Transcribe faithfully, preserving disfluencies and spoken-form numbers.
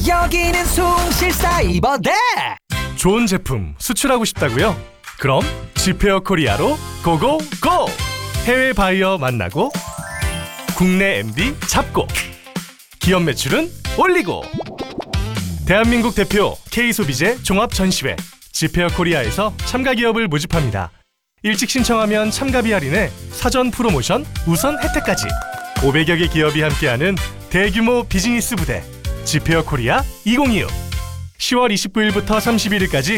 여기는 숭실사이버대. 좋은 제품 수출하고 싶다고요? 그럼 지페어 코리아로 고고고! 해외 바이어 만나고 국내 엠디 잡고 기업 매출은 올리고 대한민국 대표 K소비재 종합전시회 지페어 코리아에서 참가 기업을 모집합니다. 일찍 신청하면 참가비 할인에 사전 프로모션 우선 혜택까지 오백여 개 기업이 함께하는 대규모 비즈니스 부대 지페어 코리아 이천이십육 시월 이십구일부터 삼십일일까지